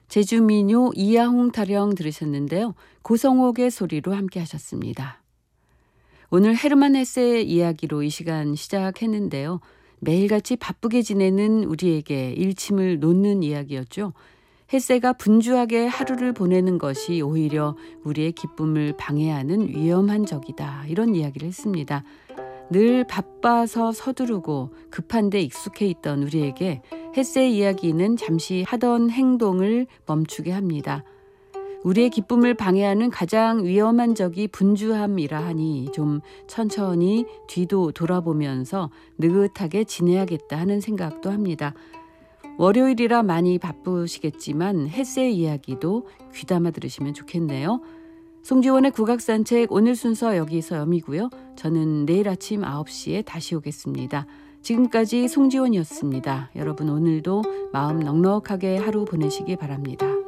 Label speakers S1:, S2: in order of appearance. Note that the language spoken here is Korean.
S1: 제주민요 이야홍 타령 들으셨는데요. 고성옥의 소리로 함께 하셨습니다. 오늘 헤르만 헤세의 이야기로 이 시간 시작했는데요. 매일같이 바쁘게 지내는 우리에게 일침을 놓는 이야기였죠. 헤세가 분주하게 하루를 보내는 것이 오히려 우리의 기쁨을 방해하는 위험한 적이다. 이런 이야기를 했습니다. 늘 바빠서 서두르고 급한 데 익숙해 있던 우리에게 헤세의 이야기는 잠시 하던 행동을 멈추게 합니다. 우리의 기쁨을 방해하는 가장 위험한 적이 분주함이라 하니 좀 천천히 뒤도 돌아보면서 느긋하게 지내야겠다 하는 생각도 합니다. 월요일이라 많이 바쁘시겠지만 헤세의 이야기도 귀담아 들으시면 좋겠네요. 송지원의 국악산책 오늘 순서 여기서 여미고요. 저는 내일 아침 9시에 다시 오겠습니다. 지금까지 송지원이었습니다. 여러분 오늘도 마음 넉넉하게 하루 보내시기 바랍니다.